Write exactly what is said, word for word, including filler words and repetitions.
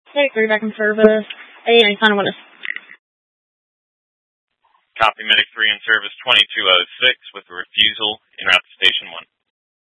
Medic three back in service. Hey, I kind of want to... Copy, Medic three in service twenty-two oh six with a refusal